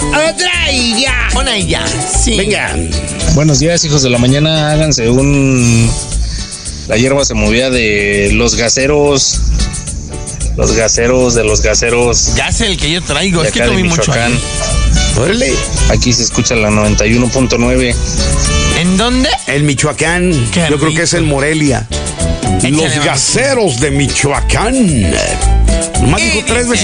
Otra y ya. Una y ya. Sí. Venga. Buenos días, hijos de la mañana. Háganse La hierba se movía de los gaseros. Los gaseros, de los gaseros. Ya sé el que yo traigo. De Es que acá de comí mucho Michoacán. ahí. Órale. Aquí se escucha la 91.9. ¿En dónde? El Michoacán. Qué Yo creo rico. que es en Morelia. Échale, Los vamos. gaseros de Michoacán. Nomás dijo 3 veces